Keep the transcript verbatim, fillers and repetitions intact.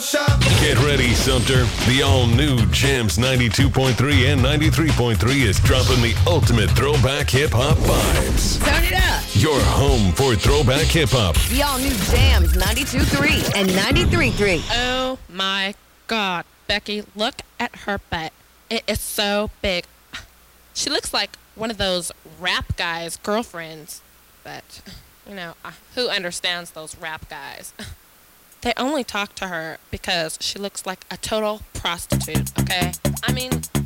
Get ready, Sumter. The all-new Jams ninety-two point three and ninety-three point three is dropping the ultimate throwback hip-hop vibes. Turn it up. Your home for throwback hip-hop. The all-new Jams ninety-two point three and ninety-three point three. Oh, my God. Becky, look at her butt. It is so big. She looks like one of those rap guys' girlfriends. But, you know, uh, who understands those rap guys? They only talk to her because she looks like a total prostitute, okay? I mean,